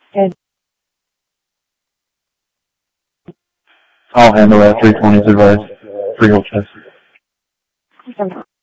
Good. I'll handle that. 320's advice. Free whole chest. Awesome.